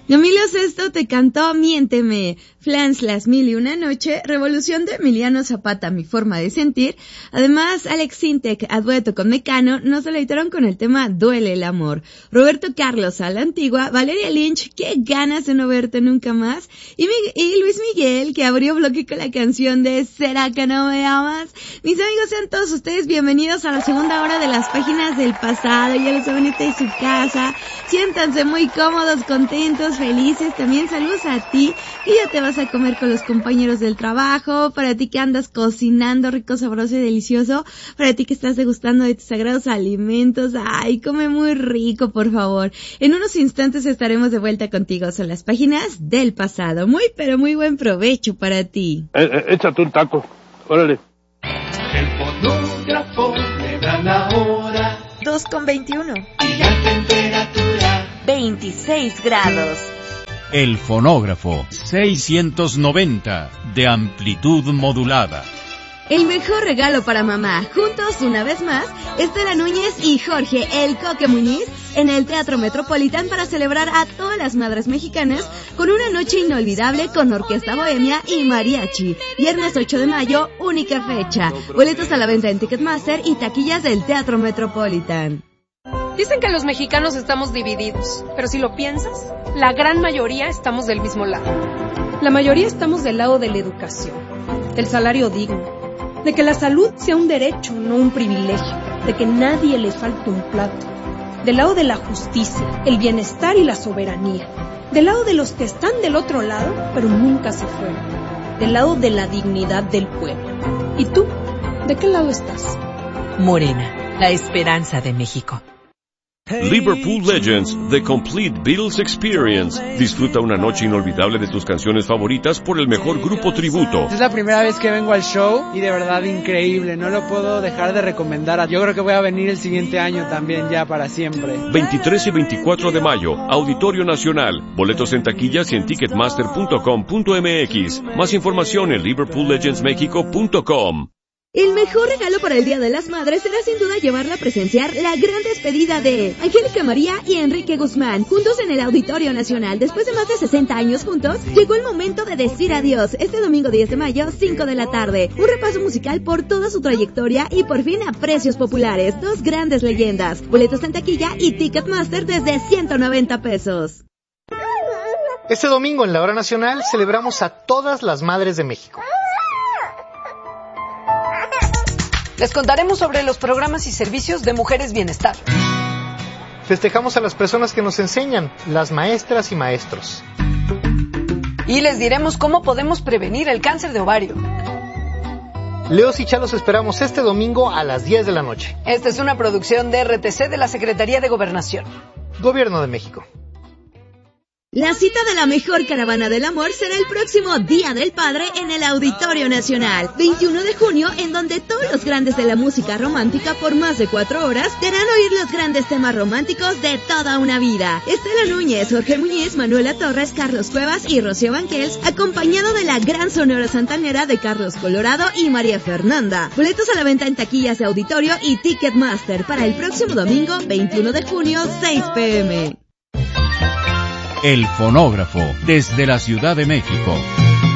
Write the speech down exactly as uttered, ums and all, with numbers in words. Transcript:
Camilo Sesto te cantó Miénteme, Flans Las Mil y Una Noche, Revolución de Emiliano Zapata, Mi Forma de Sentir. Además, Alex Sintek, a dueto con Mecano, nos deleitaron con el tema Duele el Amor. Roberto Carlos a la Antigua, Valeria Lynch, Qué ganas de no verte nunca más. Y, Miguel, y Luis Miguel, que abrió bloque con la canción de ¿Será que no me amas? Mis amigos, sean todos ustedes bienvenidos a la segunda hora de las páginas del pasado. Ya lo saben, esta es su casa. Siéntanse muy cómodos, contentos, felices. También saludos a ti, que ya te vas a comer con los compañeros del trabajo, para ti que andas cocinando rico, sabroso y delicioso, para ti que estás degustando de tus sagrados alimentos. Ay, come muy rico, por favor. En unos instantes estaremos de vuelta contigo. Son las páginas del pasado. Muy, pero muy buen provecho para ti. Eh, eh, échate un taco. Órale. El fonógrafo le da la hora. dos con veintiuno. Y la temperatura. veintiséis grados. El fonógrafo seiscientos noventa de amplitud modulada. El mejor regalo para mamá. Juntos una vez más, Estela Núñez y Jorge El Coque Muñiz en el Teatro Metropolitan para celebrar a todas las madres mexicanas con una noche inolvidable con orquesta bohemia y mariachi. Viernes ocho de mayo, única fecha. Boletos a la venta en Ticketmaster y taquillas del Teatro Metropolitan. Dicen que los mexicanos estamos divididos, pero si lo piensas, la gran mayoría estamos del mismo lado. La mayoría estamos del lado de la educación, del salario digno, de que la salud sea un derecho, no un privilegio, de que nadie le falte un plato, del lado de la justicia, el bienestar y la soberanía, del lado de los que están del otro lado, pero nunca se fueron, del lado de la dignidad del pueblo. ¿Y tú? ¿De qué lado estás? Morena, la esperanza de México. Liverpool Legends, The Complete Beatles Experience. Disfruta una noche inolvidable de tus canciones favoritas por el mejor grupo tributo. Es la primera vez que vengo al show y de verdad increíble, no lo puedo dejar de recomendar. Yo creo que voy a venir el siguiente año también ya para siempre. veintitrés y veinticuatro de mayo, Auditorio Nacional. Boletos en taquillas y en ticketmaster punto com punto m x. Más información en liverpool legends mexico punto com. El mejor regalo para el Día de las Madres será sin duda llevarla a presenciar la gran despedida de Angélica María y Enrique Guzmán, juntos en el Auditorio Nacional. Después de más de sesenta años juntos, llegó el momento de decir adiós. Este domingo diez de mayo, cinco de la tarde. Un repaso musical por toda su trayectoria y por fin a precios populares. Dos grandes leyendas. Boletos en taquilla y Ticketmaster desde ciento noventa pesos. Este domingo en la Hora Nacional celebramos a todas las madres de México. Les contaremos sobre los programas y servicios de Mujeres Bienestar. Festejamos a las personas que nos enseñan, las maestras y maestros. Y les diremos cómo podemos prevenir el cáncer de ovario. Leos y Chalos esperamos este domingo a las diez de la noche. Esta es una producción de R T C de la Secretaría de Gobernación. Gobierno de México. La cita de la mejor caravana del amor será el próximo Día del Padre en el Auditorio Nacional, veintiuno de junio, en donde todos los grandes de la música romántica por más de cuatro horas te harán oír los grandes temas románticos de toda una vida. Estela Núñez, Jorge Muñiz, Manuela Torres, Carlos Cuevas y Rocío Banquels, acompañado de la gran Sonora Santanera de Carlos Colorado y María Fernanda. Boletos a la venta en taquillas de Auditorio y Ticketmaster para el próximo domingo, veintiuno de junio, seis pe eme. El fonógrafo, desde la Ciudad de México.